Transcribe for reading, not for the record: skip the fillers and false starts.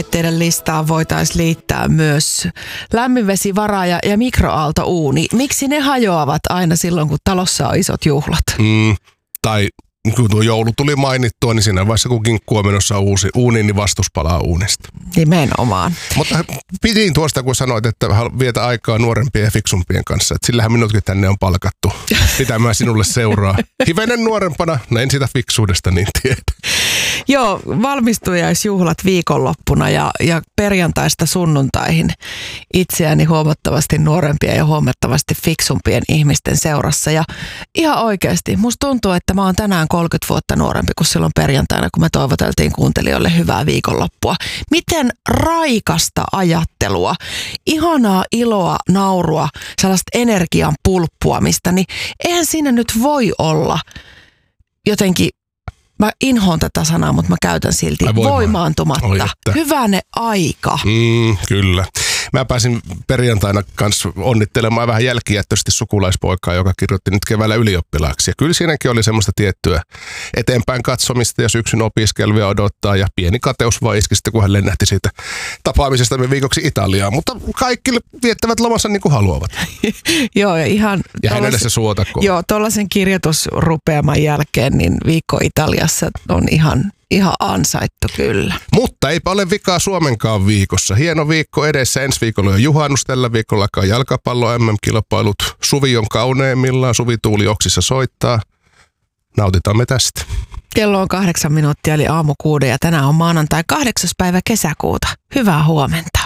Teidän listaan voitaisiin liittää myös lämminvesivaraaja ja mikroaaltouuni. Miksi ne hajoavat aina silloin, kun talossa on isot juhlat? Tai kun tuo joulu tuli mainittua, niin siinä vaiheessa kun kinkku on menossa uusi uuni, niin vastus palaa uunista. Nimenomaan. Mutta pidin tuosta, kun sanoit, että vietä aikaa nuorempien ja fiksumpien kanssa. Että sillähän minutkin tänne on palkattu pitämään sinulle seuraa. Hivenen nuorempana, no en sitä fiksuudesta niin tiedä. Joo, valmistujaisjuhlat viikonloppuna ja perjantaista sunnuntaihin itseäni huomattavasti nuorempia ja huomattavasti fiksumpien ihmisten seurassa. Ja ihan oikeasti, musta tuntuu, että mä oon tänään 30 vuotta nuorempi kuin silloin perjantaina, kun me toivoteltiin kuuntelijoille hyvää viikonloppua. Miten raikasta ajattelua, ihanaa iloa, naurua, sellaista energian pulppuamista, niin eihän siinä nyt voi olla jotenkin. Mä inhoon tätä sanaa, mutta mä käytän silti voimaantumatta. Hyvänen aika. Kyllä. Mä pääsin perjantaina kanssa onnittelemaan vähän jälkijättöisesti sukulaispoikaa, joka kirjoitti nyt keväällä ylioppilaaksi. Ja kyllä siinäkin oli semmoista tiettyä eteenpäin katsomista ja syksyn opiskelua odottaa. Ja pieni kateus vaan iski sitten, kun hän lennähti siitä tapaamisesta viikoksi Italiaan. Mutta kaikki viettävät lomansa niin kuin haluavat. Joo, ja ihan... Ja hänelle se suotako. Joo, tuollaisen kirjoitusrupeaman jälkeen niin viikko Italiassa on ihan ansaittu kyllä. Mutta eipä ole vikaa Suomenkaan viikossa. Hieno viikko edessä. Ensi viikolla on juhannus. Tällä viikolla alkaa jalkapallo MM-kilpailut. Suvi on kauneimmillaan. Suvituuli oksissa soittaa. Nautitaan me tästä. Kello on 8 minuuttia eli aamu 6 ja tänään on maanantai 8. päivä kesäkuuta. Hyvää huomenta.